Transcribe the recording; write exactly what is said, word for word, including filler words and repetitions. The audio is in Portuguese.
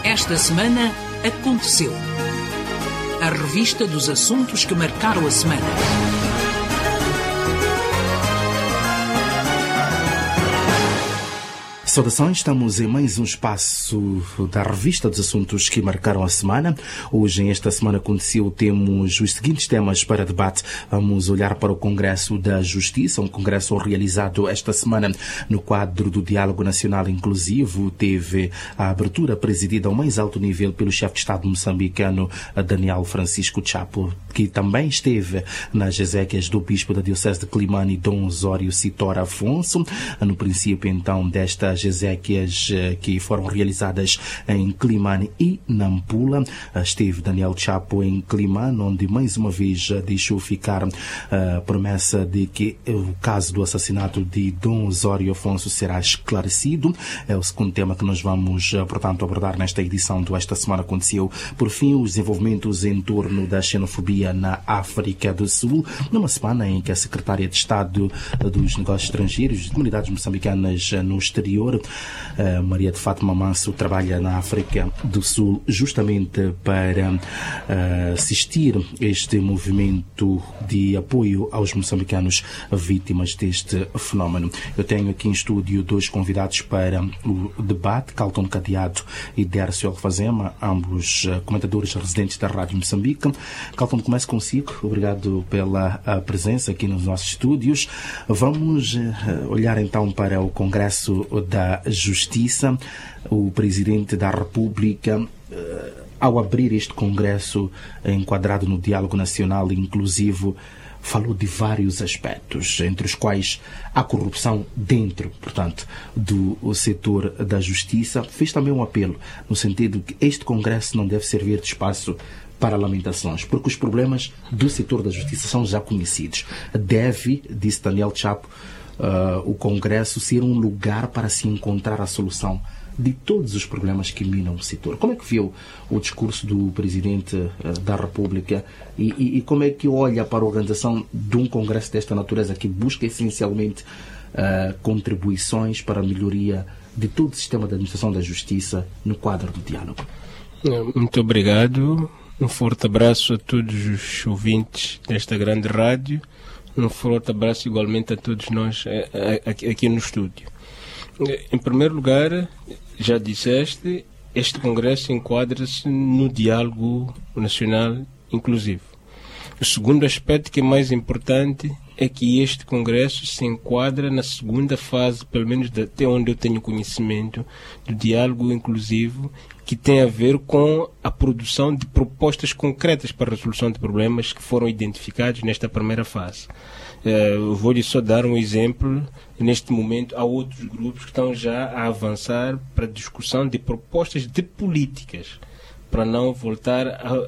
Esta semana aconteceu. A revista dos assuntos que marcaram a semana. Saudações, estamos em mais um espaço da revista dos assuntos que marcaram a semana. Hoje, em esta semana aconteceu, temos os seguintes temas para debate. Vamos olhar para o Congresso da Justiça, um congresso realizado esta semana no quadro do Diálogo Nacional Inclusivo. Teve a abertura presidida ao mais alto nível pelo chefe de Estado moçambicano, Daniel Francisco Chapo, que também esteve nas exéquias do bispo da Diocese de Climane, Dom Osório Citora Afonso. No princípio, então, destas exéquias que foram realizadas em Climane e Nampula, esteve Daniel Chapo em Climane, onde mais uma vez deixou ficar a promessa de que o caso do assassinato de Dom Osório Afonso será esclarecido. É o segundo tema que nós vamos, portanto, abordar nesta edição do Esta Semana Aconteceu. Por fim, os desenvolvimentos em torno da xenofobia na África do Sul, numa semana em que a Secretária de Estado dos Negócios Estrangeiros e Comunidades Moçambicanas no Exterior, Uh, Maria de Fátima Manso, trabalha na África do Sul justamente para uh, assistir este movimento de apoio aos moçambicanos vítimas deste fenómeno. Eu tenho aqui em estúdio dois convidados para o debate, Calton Cadeado e Dércio Alfazema, ambos uh, comentadores residentes da Rádio Moçambique. Calton, começo consigo. Obrigado pela uh, presença aqui nos nossos estúdios. Vamos uh, olhar então para o Congresso da Justiça. O Presidente da República, ao abrir este Congresso enquadrado no Diálogo Nacional Inclusivo, falou de vários aspectos, entre os quais a corrupção dentro, portanto, do setor da justiça. Fez também um apelo no sentido que este Congresso não deve servir de espaço para lamentações, porque os problemas do setor da justiça são já conhecidos. Deve, disse Daniel Chapo, Uh, o Congresso ser um lugar para se encontrar a solução de todos os problemas que minam o setor. Como é que viu o discurso do Presidente uh, da República e, e, e como é que olha para a organização de um Congresso desta natureza que busca essencialmente uh, contribuições para a melhoria de todo o sistema de administração da justiça no quadro do diálogo? Muito obrigado. Um forte abraço a todos os ouvintes desta grande rádio. Um forte abraço igualmente a todos nós aqui no estúdio. Em primeiro lugar, já disseste, este Congresso enquadra-se no Diálogo Nacional Inclusivo. O segundo aspecto, que é mais importante, é que este Congresso se enquadra na segunda fase, pelo menos até onde eu tenho conhecimento, do Diálogo Inclusivo, que tem a ver com a produção de propostas concretas para a resolução de problemas que foram identificados nesta primeira fase. Uh, vou-lhe só dar um exemplo. Neste momento há outros grupos que estão já a avançar para a discussão de propostas de políticas, para não voltar a,